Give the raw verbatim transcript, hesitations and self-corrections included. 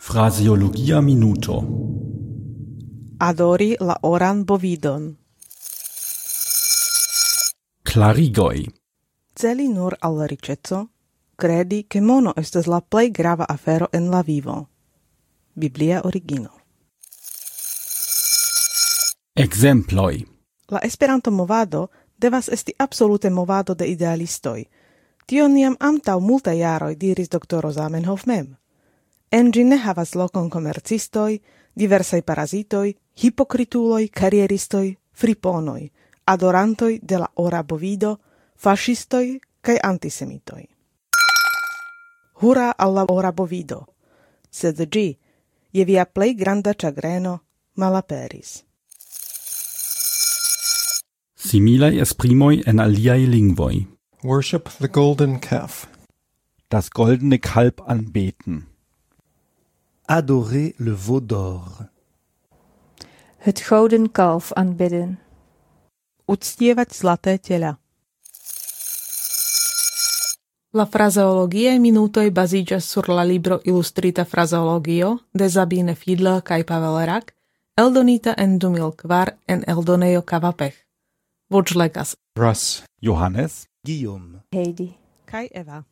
Fraseologia minuto. Adori la oran bovidon. Klarigoj. Celi nur al la riĉeco, kredi ke mono estas la plej grava afero en la vivo. Biblia origino. Ekzemploj. La Esperanto-movado devas esti absolute movado de idealistoj. Tion jam antaŭ multaj jaroj diris doktoro Zamenhof mem. En ĝi ne havas lokon komercistoj, diversaj parazitoj, hipokrituloj, karieristoj, friponoj, adorantoj de la ora bovido, faŝistoj kaj antisemitoj. Hura al la ora bovido, sed ĝi, je via plej granda ĉagreno, malaperis. Similaj esprimoj en aliaj lingvoj. Worship the golden calf. Das goldene Kalb anbeten. Adorer le veau d'or. Het gouden kalf aanbidden. Uctievať zlaté tela. La fraseologiae minutoj baziĝas sur la libro Ilustrita fraseologio de Sabine Fiedler kaj Pavel Rak, eldonita en du mil kvar en eldonejo Kavapech. Voĉlegas Russ, Johannes, Guillaume, Heidi. kaj Eva.